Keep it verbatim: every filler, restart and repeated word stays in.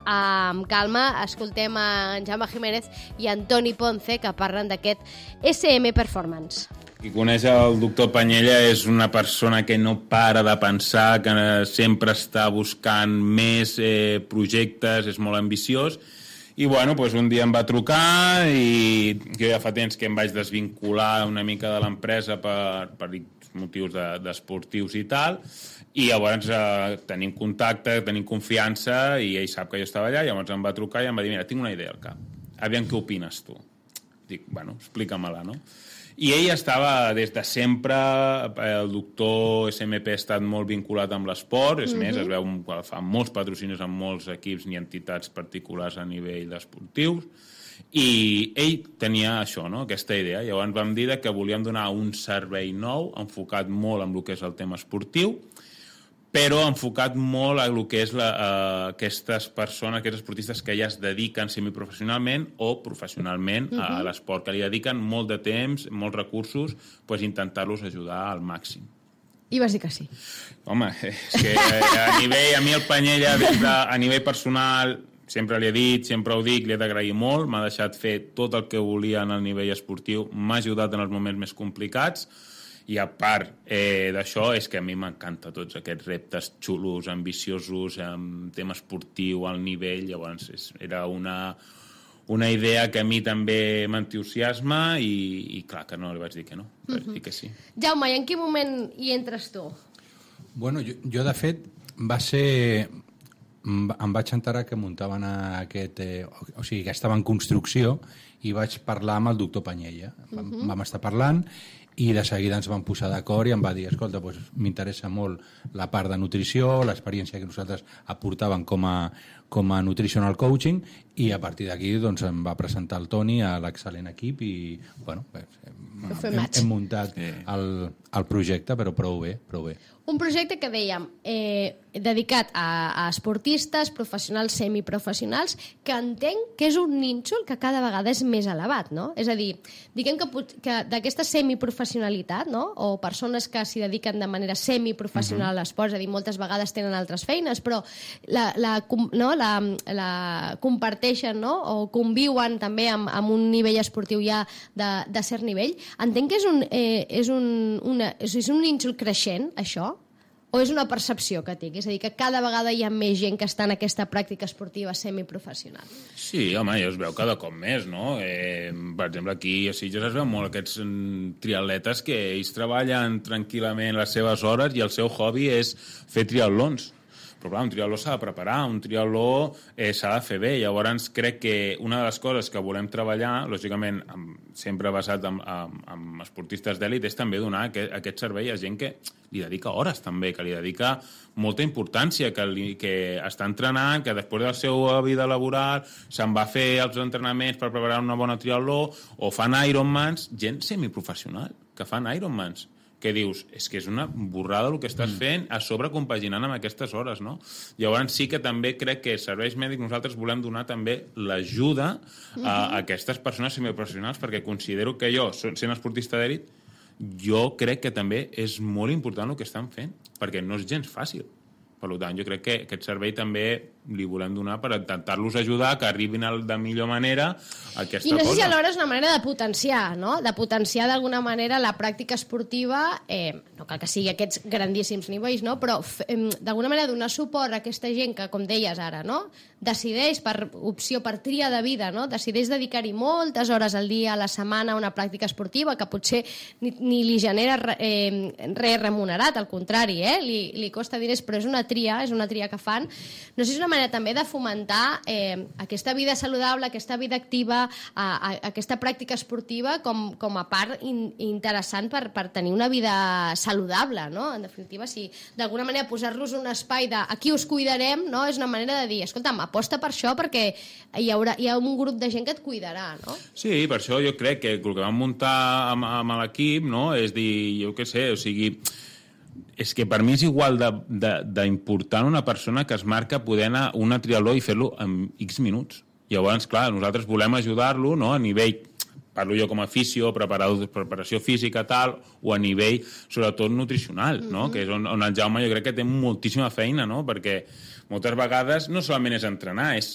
amb calma, escoltem a en Jaume Jiménez i en Toni Ponce, que parlen d'aquest S M Performance. Qui coneix el doctor Panyella és una persona que no para de pensar, que sempre està buscant més eh, projectes, és molt ambiciós. I bueno, doncs un dia em va trucar i jo ja fa temps que em vaig desvincular una mica de l'empresa per, per motius de, d'esportius i tal, i llavors eh, tenim contacte, tenim confiança i ell sap que jo estava allà, llavors em va trucar i em va dir, mira, tinc una idea al cap, aviam què opines tu. Dic, bueno, explica-me-la, no? I ell estava des de sempre, el doctor S M P ha estat molt vinculat amb l'esport, és mm-hmm. més, es veu, fa molts patrocinis amb molts equips ni entitats particulars a nivell esportius, i ell tenia això, no? Aquesta idea. Llavors vam dir que volíem donar un servei nou, enfocat molt en el que és el tema esportiu, però enfocat molt a el que és la, uh, aquestes persones, aquests esportistes que ja es dediquen semiprofessionalment o professionalment uh-huh. a l'esport, que li dediquen molt de temps, molts recursos, pues intentar-los ajudar al màxim. I vas dir que sí. Home, és que a nivell, a mi el Panyella, a nivell personal, sempre li he dit, sempre ho dic, li he d'agrair molt, m'ha deixat fer tot el que volia en el nivell esportiu, m'ha ajudat en els moments més complicats, i a part eh, d'això és que a mi m'encanta tots aquests reptes xulos, ambiciosos, amb tema esportiu, al nivell, llavors és, era una, una idea que a mi també m'entusiasma i, i clar que no li vaig dir que no, vaig uh-huh. dir que sí. Jaume, i en quin moment hi entres tu? Bueno, jo, jo de fet va ser... em vaig enterar que muntaven aquest... Eh, o sigui, que estava en construcció i vaig parlar amb el doctor Panyella. Vam, uh-huh. vam estar parlant i de seguida ens vam posar d'acord i em va dir, escolta, doncs, m'interessa molt la part de nutrició, l'experiència que nosaltres aportàvem com a, com a nutritional coaching, i a partir d'aquí doncs, em va presentar el Toni a l'excel·lent equip i bueno, hem, hem, hem muntat el, el projecte, però prou bé, prou bé. Un projecte que dèiem eh, dedicat a, a esportistes, professionals, semiprofessionals, que entenc que és un nínxol que cada vegada és més elevat, no? És a dir, diguem que, que d'aquesta semiprofessionalitat, no? O persones que s'hi dediquen de manera semiprofessional uh-huh. a l'esport, és a dir, moltes vegades tenen altres feines, però la, la, no? la, la comparteixen, no? O conviuen també amb, amb un nivell esportiu ja de, de cert nivell. Entenc que és un, eh, és un, una, és un nínxol creixent, això? O és una percepció que tinc? És a dir, que cada vegada hi ha més gent que està en aquesta pràctica esportiva semiprofessional. Sí, home, ja es veu cada cop més, no? Eh, per exemple, aquí a Sitges es veu molt aquests triatletes que ells treballen tranquil·lament les seves hores i el seu hobby és fer triatlons. Però clar, un triatló s'ha de preparar, un triatló eh, s'ha de fer bé. Llavors crec que una de les coses que volem treballar, lògicament amb, sempre basat en, en, en esportistes d'èlit, és també donar aquest, aquest servei a gent que li dedica hores també, que li dedica molta importància, que, li, que està entrenant, que després de la seva vida laboral se'n va a fer els entrenaments per preparar una bona triatló, o fan Ironmans, gent semiprofessional que fan Ironmans, que dius, és que és una borrada el que estàs mm. fent, a sobre compaginant amb aquestes hores, no? Llavors sí que també crec que serveis mèdics nosaltres volem donar també l'ajuda a, a aquestes persones semiprofessionals, perquè considero que jo, sent esportista d'èlit, jo crec que també és molt important el que estan fent, perquè no és gens fàcil. Per tant, jo crec que aquest servei també li volem donar per intentar-los ajudar que arribin de millor manera a aquesta cosa. I no sé si alhora és una manera de potenciar, no? De potenciar d'alguna manera la pràctica esportiva, eh, no cal que sigui aquests grandíssims nivells, no? Però eh, d'alguna manera donar suport a aquesta gent que, com deies ara, no? Decideix per opció, per tria de vida, no? Decideix dedicar-hi moltes hores al dia, a la setmana, a una pràctica esportiva que potser ni, ni li genera eh, res remunerat, al contrari, eh? Li, li costa diners, però és una tria, és una tria que fan. No sé si és una manera també de fomentar eh, aquesta vida saludable, aquesta vida activa, a, a, aquesta pràctica esportiva com, com a part in, interessant per, per tenir una vida saludable, no? En definitiva, si d'alguna manera posar-los un espai de aquí us cuidarem, no? És una manera de dir, escolta'm, aposta per això perquè hi haurà, hi ha un grup de gent que et cuidarà, no? Sí, per això jo crec que el que vam muntar amb, amb l'equip, no? És dir, jo què sé, o sigui, és que per mi és igual d'important una persona que es marca poder anar a una triatló i fer-lo en X minuts. Llavors, clar, nosaltres volem ajudar-lo, no?, a nivell, parlo jo com a fisio, preparació física, tal, o a nivell, sobretot, nutricional, no?, mm-hmm. que és on, on el Jaume jo crec que té moltíssima feina, no?, perquè moltes vegades no solament és entrenar, és